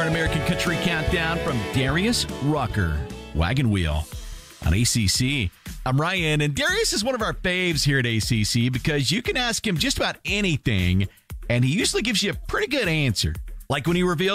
on American Country Countdown from Darius Rucker, Wagon Wheel on ACC. I'm Ryan, and Darius is one of our faves here at ACC because you can ask him just about anything, and he usually gives you a pretty good answer. Like when he revealed